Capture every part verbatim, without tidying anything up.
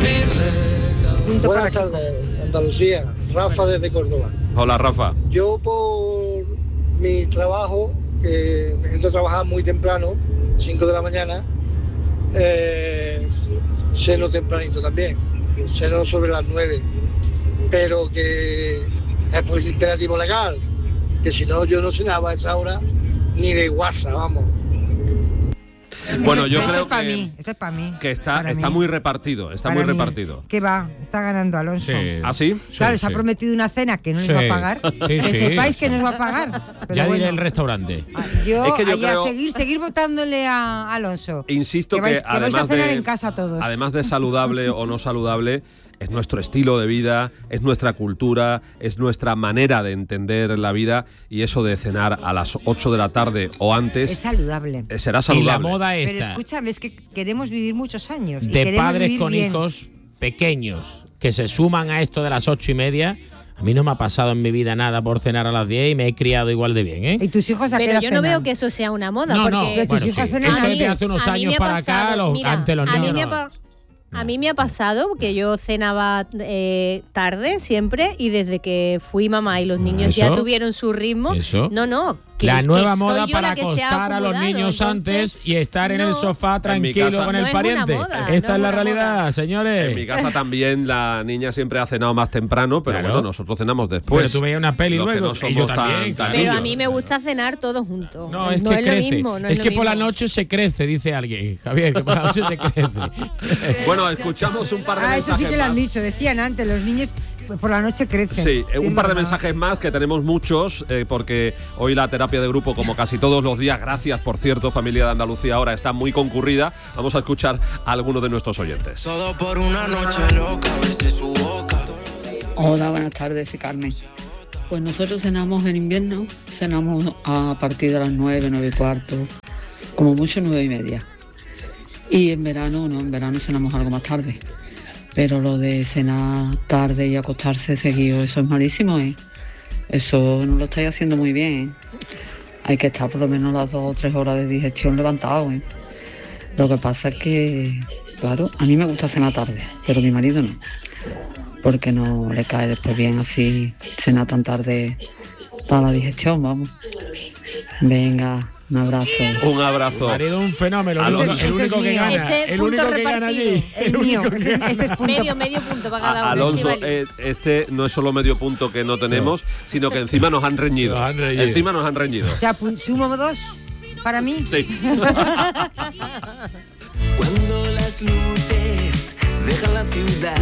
Buenas tardes, Andalucía. Rafa desde Córdoba. Hola, Rafa. Yo por mi trabajo, que entro a trabajar muy temprano, cinco de la mañana, eh, ceno tempranito también, ceno sobre las nueve, pero que es por imperativo legal, que si no yo no cenaba a esa hora ni de guasa, vamos. Bueno, yo esto creo es para que, mí, esto es para mí. que está, para está mí. muy repartido, está Para muy mí. repartido. ¿Qué va? Está ganando Alonso. Sí. ¿Ah, sí? Claro, Sí, se ha sí. prometido una cena que no les Sí. va a pagar. Sí, que sí. sepáis que no os va a pagar. Pero Ya bueno, diré el restaurante. Yo, Es que yo allá, creo- seguir, seguir votándole a Alonso. Insisto que vais, que, que vais además a cenar de en casa todos. además de saludable o no saludable, es nuestro estilo de vida, es nuestra cultura, es nuestra manera de entender la vida, y eso de cenar a las ocho de la tarde o antes Es saludable. eh, será Y la saludable. moda Pero esta escúchame, es que queremos vivir muchos años. y de queremos padres vivir con bien. hijos pequeños que se suman a esto de las ocho y media. A mí no me ha pasado en mi vida nada por cenar a las diez y me he criado igual de bien, ¿eh? ¿Y tus hijos a qué Pero hora yo no cenan? veo que eso sea una moda. No, porque no, Pero tus bueno, hijos sí. cenan Eso a es de mí- hace unos a mí años me ha para pasado, acá, los, mira, ante los a mí niños. me ha no. pa- A mí me ha pasado que yo cenaba eh, tarde siempre, y desde que fui mamá y los niños ya ¿Eso? tuvieron su ritmo, ¿Eso? no, no. Que, La que nueva soy moda yo para la que se ha acostar a los acomodado, niños entonces, antes y estar en el no. sofá En mi tranquilo casa- con No el es una pariente. moda, Esta no es es la una realidad, moda. señores. En mi casa también la niña siempre ha cenado más temprano, pero Claro. bueno, nosotros cenamos después. Pero tú veías una peli Los que luego, no y somos yo tan- también, tan claro. Pero a niños. mí me gusta cenar todos juntos. No, es no que es crece. lo mismo. No es es que lo por la mismo. noche se crece, dice alguien. Javier, que por la noche se crece. Bueno, escuchamos un par de Ah, eso mensajes sí que lo han más. dicho. Decían antes, los niños pues, por la noche crecen. Sí, eh, un es par de verdad. mensajes más, que tenemos muchos, eh, porque hoy la terapia de grupo, como casi todos los días, gracias por cierto, familia de Andalucía, ahora está muy concurrida. Vamos a escuchar a algunos de nuestros oyentes. Todo por una noche loca, besé su boca. Hola, buenas tardes, soy Carmen. Pues nosotros cenamos en invierno, cenamos a partir de las nueve, nueve y cuarto, como mucho nueve y media. Y en verano, no, en verano cenamos algo más tarde. Pero lo de cenar tarde y acostarse seguido, eso es malísimo, ¿eh? Eso no lo estáis haciendo muy bien, ¿eh? Hay que estar por lo menos las dos o tres horas de digestión levantado, ¿eh? Lo que pasa es que, claro, a mí me gusta cenar tarde, pero a mi marido no. Porque no le cae después bien así cenar tan tarde para la digestión, vamos. Venga, un abrazo. Un abrazo. Marido, un fenómeno. El Alonso. único, el Este es único que mío. gana. Ese El punto único que gana repartido. allí. El mío. Este es punto. Medio, medio punto para cada A- uno. Alonso, Estivali. eh, este no es solo medio punto que no tenemos, sino que encima nos han reñido. Nos han reñido. Encima nos han reñido. O sea, pu- sumo dos para mí. Sí. Cuando las luces dejan la ciudad.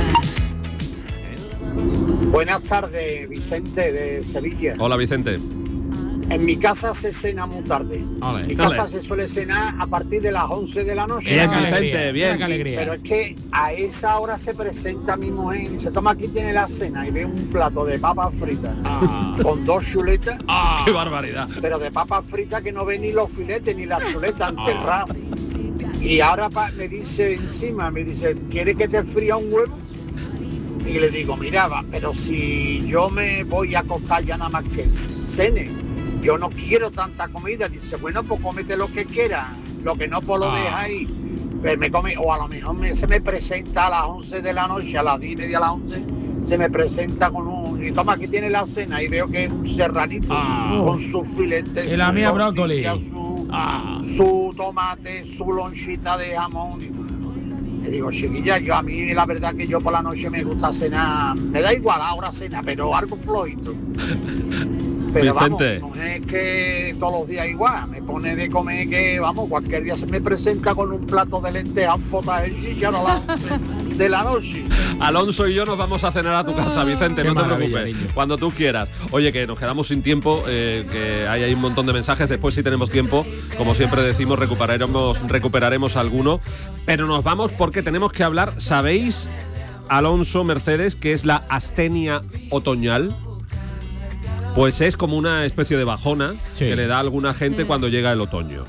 Buenas tardes, Vicente de Sevilla. Hola, Vicente. En mi casa se cena muy tarde. Ole. En mi casa Ole. se suele cenar a partir de las once de la noche. Mira qué Vicente, alegría, bien. mira qué alegría. Pero es que a esa hora se presenta mi mujer y dice, toma, aquí tiene la cena, y ve un plato de papas fritas Ah. con dos chuletas, ¡Qué barbaridad! pero de papas fritas que no ven ni los filetes ni las chuletas enterradas. Y ahora pa- me dice encima, me dice, ¿quieres que te fría un huevo? Y le digo, mira, va, pero si yo me voy a acostar ya nada más que cene, yo no quiero tanta comida. Dice, bueno, pues cómete lo que quieras, lo que no pues lo deja ahí. Pues me come, o a lo mejor me- se me presenta a las once de la noche, a las diez y media, a las once, se me presenta con un, y toma, aquí tiene la cena, y veo que es un serranito Ah. con sus filetes, Y la su mía tortilla, brócoli. su, Ah. su tomate, su lonchita de jamón. Y le digo, chiquilla, yo a mí la verdad que yo por la noche me gusta cenar, me da igual ahora cena, pero algo flojito. Pero Vicente. vamos, no es que todos los días igual, me pone de comer que, vamos, cualquier día se me presenta con un plato de lentejas, un potaje de chícharo a las once de la noche. Alonso y yo nos vamos a cenar a tu casa, Vicente, Qué no te maravilla, preocupes. niño. Cuando tú quieras. Oye, que nos quedamos sin tiempo, eh, que hay ahí un montón de mensajes. Después, si tenemos tiempo, como siempre decimos, recuperaremos, recuperaremos alguno. Pero nos vamos porque tenemos que hablar. ¿Sabéis, Alonso, Mercedes, qué es la astenia otoñal? Pues es como una especie de bajona Sí. que le da a alguna gente cuando llega el otoño.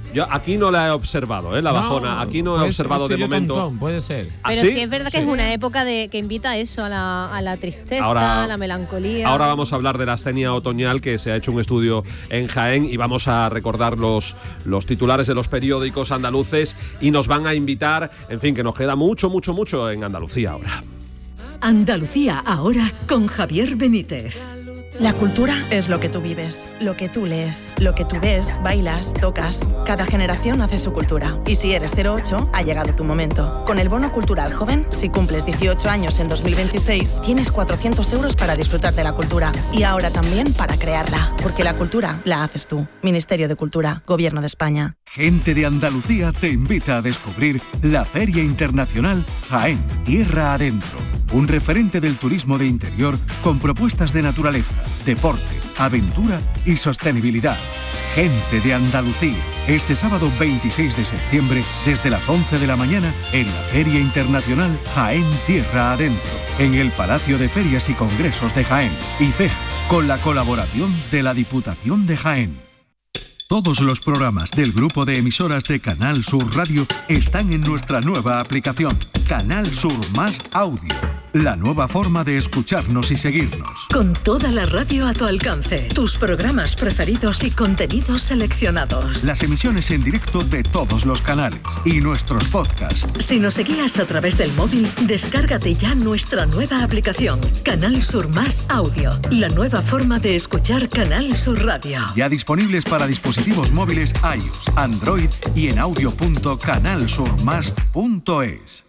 Yo aquí no la he observado, ¿eh? La No, bajona. Aquí no he puede observado ser de Estoy momento. tontón, puede ser. ¿Ah, Pero sí? sí es verdad que es una época de que invita a eso, a la, a la tristeza, Ahora- a la melancolía. Ahora vamos a hablar de la astenia otoñal, que se ha hecho un estudio en Jaén, y vamos a recordar los, los titulares de los periódicos andaluces y nos van a invitar, en fin, que nos queda mucho, mucho, mucho en Andalucía ahora. Andalucía ahora con Javier Benítez. La cultura es lo que tú vives, lo que tú lees, lo que tú ves, bailas, tocas. Cada generación hace su cultura. Y si eres cero ocho, ha llegado tu momento. Con el Bono Cultural Joven, si cumples dieciocho años en dos mil veintiséis, tienes cuatrocientos euros para disfrutar de la cultura. Y ahora también para crearla. Porque la cultura la haces tú. Ministerio de Cultura, Gobierno de España. Gente de Andalucía te invita a descubrir la Feria Internacional Jaén, Tierra Adentro. Un referente del turismo de interior con propuestas de naturaleza, deporte, aventura y sostenibilidad. Gente de Andalucía. Este sábado veintiséis de septiembre, desde las once de la mañana, en la Feria Internacional Jaén Tierra Adentro, en el Palacio de Ferias y Congresos de Jaén, IFEJA, con la colaboración de la Diputación de Jaén. Todos los programas del grupo de emisoras de Canal Sur Radio están en nuestra nueva aplicación, Canal Sur Más Audio. La nueva forma de escucharnos y seguirnos. Con toda la radio a tu alcance, tus programas preferidos y contenidos seleccionados. Las emisiones en directo de todos los canales y nuestros podcasts. Si nos seguías a través del móvil, descárgate ya nuestra nueva aplicación, Canal Sur Más Audio. La nueva forma de escuchar Canal Sur Radio. Ya disponibles para dispositivos móviles iOS, Android y en audio punto canal sur más punto es.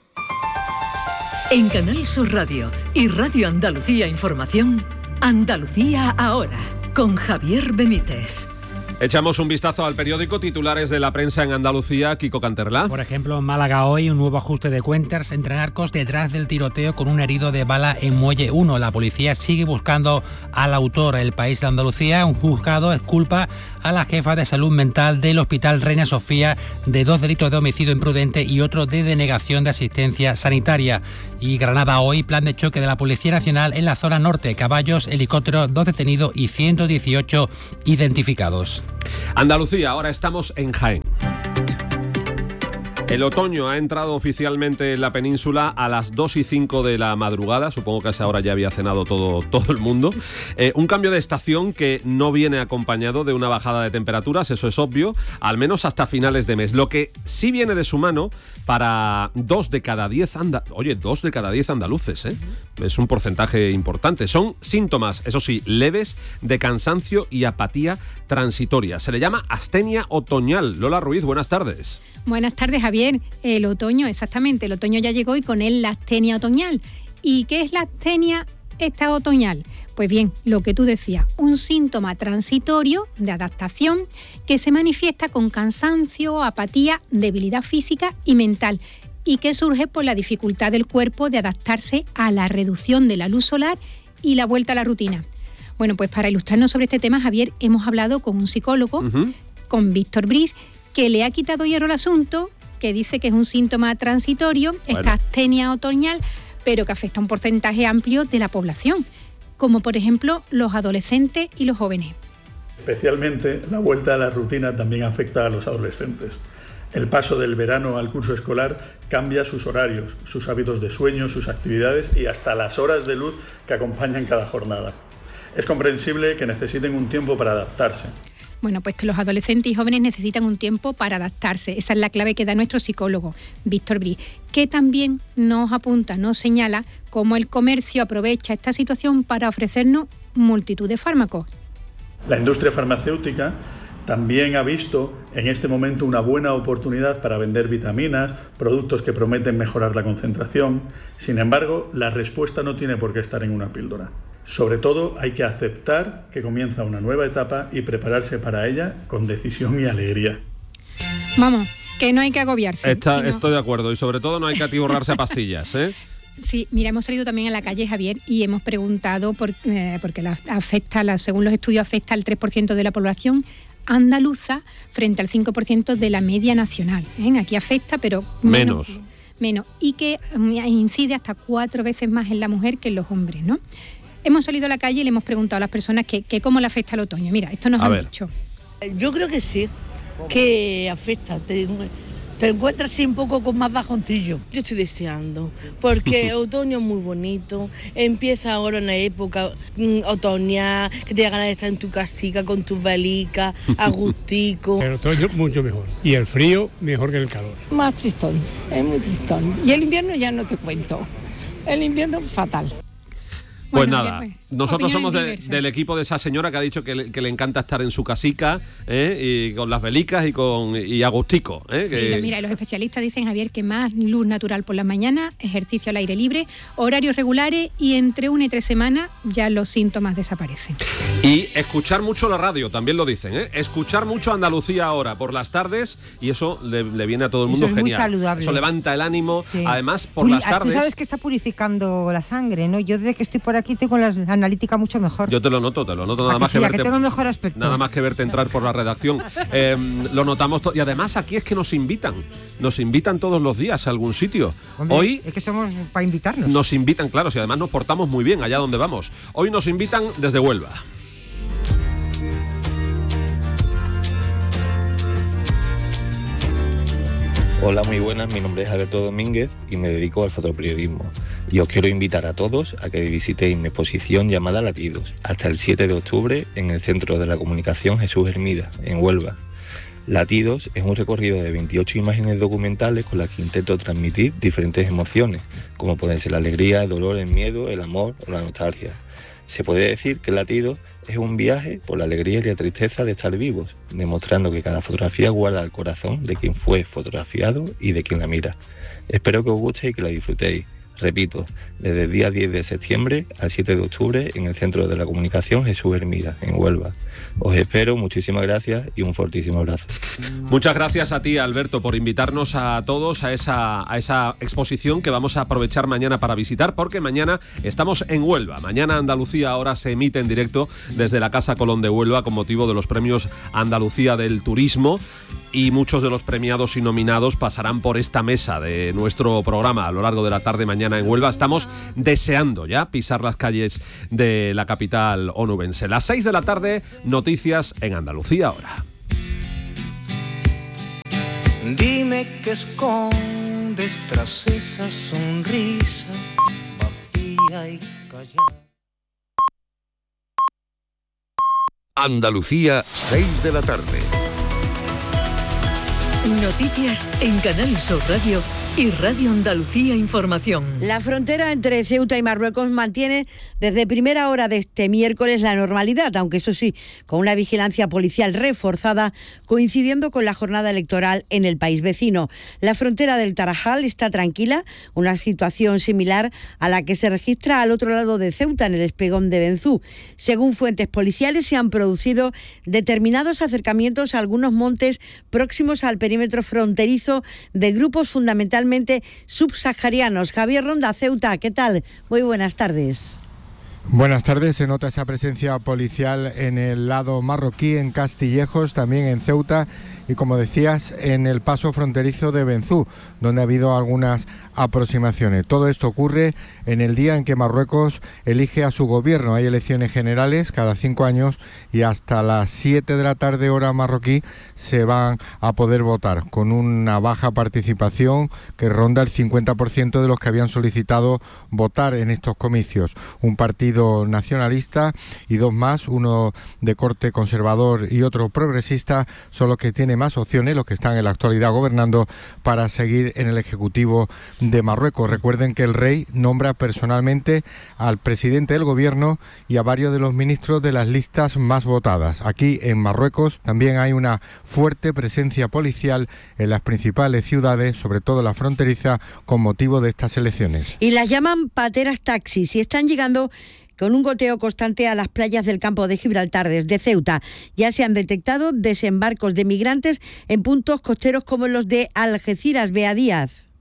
En Canal Sur Radio y Radio Andalucía Información, Andalucía ahora, con Javier Benítez. Echamos un vistazo al periódico, titulares de la prensa en Andalucía, Kiko Canterla. Por ejemplo, en Málaga hoy, un nuevo ajuste de cuentas entre narcos detrás del tiroteo con un herido de bala en Muelle uno. La policía sigue buscando al autor. El País de Andalucía, un juzgado exculpa a la jefa de salud mental del Hospital Reina Sofía de dos delitos de homicidio imprudente y otro de denegación de asistencia sanitaria. Y Granada hoy, plan de choque de la Policía Nacional en la zona norte. Caballos, helicóptero, dos detenidos y ciento dieciocho identificados. Andalucía, ahora estamos en Jaén. El otoño ha entrado oficialmente en la península a las dos y cinco de la madrugada. Supongo que a esa hora ya había cenado todo, todo el mundo. Eh, un cambio de estación que no viene acompañado de una bajada de temperaturas, eso es obvio, al menos hasta finales de mes. Lo que sí viene de su mano para dos de cada diez anda- Oye, dos de cada diez andaluces, ¿eh? Es un porcentaje importante. Son síntomas, eso sí, leves, de cansancio y apatía transitoria. Se le llama astenia otoñal. Lola Ruiz, buenas tardes. Buenas tardes, Javier. El otoño, exactamente, el otoño ya llegó y con él la astenia otoñal. ¿Y qué es la astenia esta otoñal? Pues bien, lo que tú decías, un síntoma transitorio de adaptación que se manifiesta con cansancio, apatía, debilidad física y mental y que surge por la dificultad del cuerpo de adaptarse a la reducción de la luz solar y la vuelta a la rutina. Bueno, pues para ilustrarnos sobre este tema, Javier, hemos hablado con un psicólogo, uh-huh. con Víctor Bris, que le ha quitado hierro al asunto, que dice que es un síntoma transitorio, bueno. esta astenia otoñal, pero que afecta a un porcentaje amplio de la población, como por ejemplo los adolescentes y los jóvenes. Especialmente la vuelta a la rutina también afecta a los adolescentes. El paso del verano al curso escolar cambia sus horarios, sus hábitos de sueño, sus actividades y hasta las horas de luz que acompañan cada jornada. Es comprensible que necesiten un tiempo para adaptarse. Bueno, pues que los adolescentes y jóvenes necesitan un tiempo para adaptarse. Esa es la clave que da nuestro psicólogo, Víctor Bris, que también nos apunta, nos señala cómo el comercio aprovecha esta situación para ofrecernos multitud de fármacos. La industria farmacéutica también ha visto en este momento una buena oportunidad para vender vitaminas, productos que prometen mejorar la concentración. Sin embargo, la respuesta no tiene por qué estar en una píldora. Sobre todo, hay que aceptar que comienza una nueva etapa y prepararse para ella con decisión y alegría. Vamos, que no hay que agobiarse. Está, sino... Estoy de acuerdo, y sobre todo no hay que atiborrarse a pastillas, ¿eh? Sí, mira, hemos salido también a la calle, Javier, y hemos preguntado, por, eh, porque la afecta, la, según los estudios, afecta al tres por ciento de la población andaluza frente al cinco por ciento de la media nacional. ¿eh? Aquí afecta, pero menos. Menos. menos y que incide hasta cuatro veces más en la mujer que en los hombres, ¿no? Hemos salido a la calle y le hemos preguntado a las personas que, que cómo le afecta el otoño. Mira, esto nos a han ver. dicho. Yo creo que sí, que afecta, te, te encuentras así un poco con más bajoncillo. Yo estoy deseando, porque otoño es muy bonito, empieza ahora una época mm, otoñal, que te da ganas de estar en tu casica con tus velicas, a gustico. El otoño mucho mejor, y el frío mejor que el calor. Más tristón, es muy tristón. Y el invierno ya no te cuento, el invierno fatal. Pues Bueno, nada, bien, pues, nosotros somos de- diversas. del equipo de esa señora que ha dicho que le, que le encanta estar en su casica, ¿eh? Y con las velicas y con y agustico. ¿eh? Sí, Que- lo- mira, los especialistas dicen, Javier, que más luz natural por las mañanas, ejercicio al aire libre, horarios regulares y entre una y tres semanas ya los síntomas desaparecen. Y escuchar mucho la radio, también lo dicen, ¿eh? Escuchar mucho Andalucía ahora por las tardes y eso le, le viene a todo el Eso mundo es muy genial. saludable. Eso levanta el ánimo. Sí. Además, por Puri- las ah, tardes. Tú sabes que está purificando la sangre, ¿no? Yo desde que estoy por aquí tengo la analítica mucho mejor. Yo te lo noto, te lo noto nada ¿A más que que sí? ¿A verte. que tengo mejor aspecto? Nada más que verte entrar por la redacción. Eh, lo notamos to- y además aquí es que nos invitan. Nos invitan todos los días a algún sitio. Hombre, Hoy es que somos para invitarnos. nos invitan, claro, si además nos portamos muy bien allá donde vamos. Hoy nos invitan desde Huelva. Hola, muy buenas, mi nombre es Alberto Domínguez y me dedico al fotoperiodismo. Y os quiero invitar a todos a que visitéis mi exposición llamada Latidos, hasta el siete de octubre en el Centro de la Comunicación Jesús Hermida, en Huelva. Latidos es un recorrido de veintiocho imágenes documentales con las que intento transmitir diferentes emociones, como pueden ser la alegría, el dolor, el miedo, el amor o la nostalgia. Se puede decir que Latidos es un viaje por la alegría y la tristeza de estar vivos, demostrando que cada fotografía guarda el corazón de quien fue fotografiado y de quien la mira. Espero que os guste y que la disfrutéis. Repito, desde el día diez de septiembre al siete de octubre en el Centro de la Comunicación Jesús Hermida, en Huelva. Os espero, muchísimas gracias y un fortísimo abrazo. Muchas gracias a ti, Alberto, por invitarnos a todos a esa, a esa exposición que vamos a aprovechar mañana para visitar, porque mañana estamos en Huelva. Mañana Andalucía ahora se emite en directo desde la Casa Colón de Huelva con motivo de los premios Andalucía del Turismo. Y muchos de los premiados y nominados pasarán por esta mesa de nuestro programa a lo largo de la tarde mañana en Huelva. Estamos deseando ya pisar las calles de la capital onubense. Las seis de la tarde, noticias en Andalucía ahora. Dime qué escondes tras esa sonrisa vacía y callada. Andalucía, seis de la tarde. Noticias en Canal Sur Radio y Radio Andalucía Información. La frontera entre Ceuta y Marruecos mantiene desde primera hora de este miércoles la normalidad, aunque eso sí, con una vigilancia policial reforzada, coincidiendo con la jornada electoral en el país vecino. La frontera del Tarajal está tranquila, una situación similar a la que se registra al otro lado de Ceuta, en el espigón de Benzú. Según fuentes policiales, se han producido determinados acercamientos a algunos montes próximos al perímetro fronterizo de grupos fundamentalmente subsaharianos. Javier Ronda, Ceuta, ¿qué tal? Muy buenas tardes. Buenas tardes, se nota esa presencia policial en el lado marroquí, en Castillejos, también en Ceuta y, como decías, en el paso fronterizo de Benzú, donde ha habido algunas aproximaciones. Todo esto ocurre en el día en que Marruecos elige a su gobierno. Hay elecciones generales cada cinco años y hasta las siete de la tarde hora marroquí se van a poder votar, con una baja participación que ronda el cincuenta por ciento de los que habían solicitado votar en estos comicios. Un partido nacionalista y dos más, uno de corte conservador y otro progresista, son los que tienen más opciones, los que están en la actualidad gobernando, para seguir en el Ejecutivo de Marruecos. Recuerden que el rey nombra personalmente al presidente del gobierno y a varios de los ministros de las listas más votadas. Aquí en Marruecos también hay una fuerte presencia policial en las principales ciudades, sobre todo la fronteriza, con motivo de estas elecciones. Y las llaman pateras taxis y están llegando con un goteo constante a las playas del campo de Gibraltar desde Ceuta. Ya se han detectado desembarcos de migrantes en puntos costeros como los de Algeciras. Bea Díaz.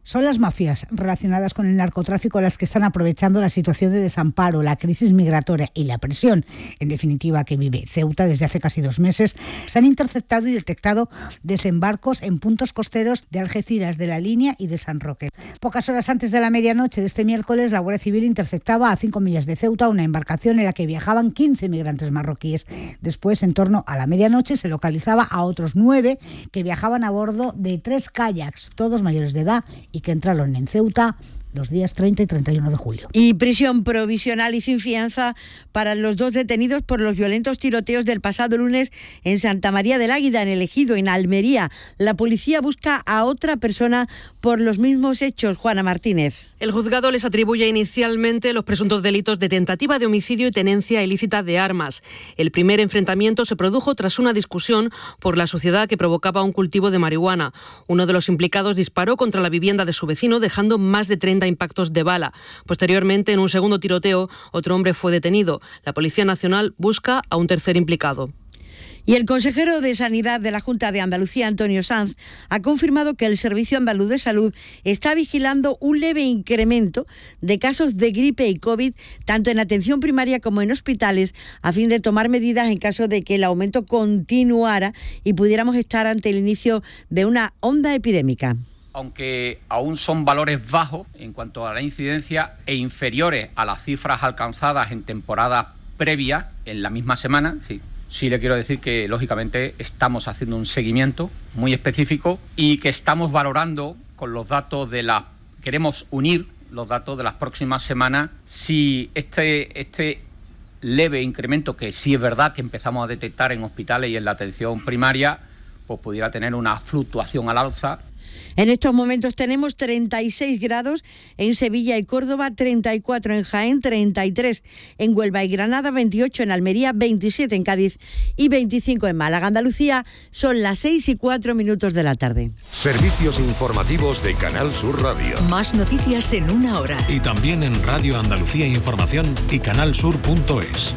Son las mafias relacionadas con el narcotráfico las que están aprovechando la situación de desamparo, la crisis migratoria y la presión, en definitiva, que vive Ceuta desde hace casi dos meses. Se han interceptado y detectado desembarcos en puntos costeros de Algeciras, de La Línea y de San Roque. Pocas horas antes de la medianoche de este miércoles, la Guardia Civil interceptaba a cinco millas de Ceuta una embarcación en la que viajaban quince migrantes marroquíes. Después, en torno a la medianoche, se localizaba a otros nueve que viajaban a bordo de tres kayaks, todos mayores de edad, y que entraron en Ceuta los días treinta y treinta y uno de julio. Y prisión provisional y sin fianza para los dos detenidos por los violentos tiroteos del pasado lunes en Santa María del Águida, en el Ejido, en Almería. La policía busca a otra persona por los mismos hechos. Juana Martínez. El juzgado les atribuye inicialmente los presuntos delitos de tentativa de homicidio y tenencia ilícita de armas. El primer enfrentamiento se produjo tras una discusión por la suciedad que provocaba un cultivo de marihuana. Uno de los implicados disparó contra la vivienda de su vecino, dejando más de treinta impactos de bala. Posteriormente, en un segundo tiroteo, otro hombre fue detenido. La Policía Nacional busca a un tercer implicado. Y el consejero de Sanidad de la Junta de Andalucía, Antonio Sanz, ha confirmado que el Servicio Andaluz de Salud está vigilando un leve incremento de casos de gripe y COVID, tanto en atención primaria como en hospitales, a fin de tomar medidas en caso de que el aumento continuara y pudiéramos estar ante el inicio de una onda epidémica. Aunque aún son valores bajos en cuanto a la incidencia e inferiores a las cifras alcanzadas en temporadas previas, en la misma semana, sí. Sí le quiero decir que, lógicamente, estamos haciendo un seguimiento muy específico y que estamos valorando con los datos de la... Queremos unir los datos de las próximas semanas si este, este leve incremento, que sí es verdad que empezamos a detectar en hospitales y en la atención primaria, pues pudiera tener una fluctuación al alza. En estos momentos tenemos treinta y seis grados en Sevilla y Córdoba, treinta y cuatro en Jaén, treinta y tres en Huelva y Granada, veintiocho en Almería, veintisiete en Cádiz y veinticinco en Málaga. Andalucía, son las seis y cuatro minutos de la tarde. Servicios informativos de Canal Sur Radio. Más noticias en una hora. Y también en Radio Andalucía Información y canalsur punto es.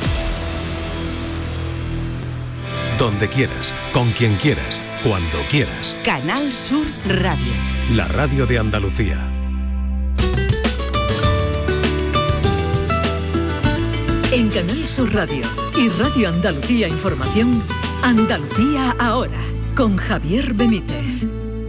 Donde quieras, con quien quieras, cuando quieras. Canal Sur Radio. La radio de Andalucía. En Canal Sur Radio y Radio Andalucía Información, Andalucía ahora, con Javier Benítez.